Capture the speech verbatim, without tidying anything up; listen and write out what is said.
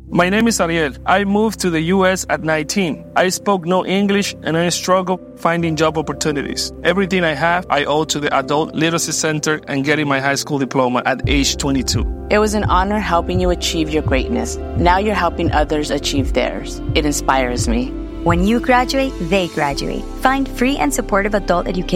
My name is Ariel. I moved to the U S at nineteen. I spoke no English and I struggled finding job opportunities. Everything I have, I owe to the Adult Literacy Center and getting my high school diploma at age twenty-two. It was an honor helping you achieve your greatness. Now you're helping others achieve theirs. It inspires me. When you graduate, they graduate. Find free and supportive adult education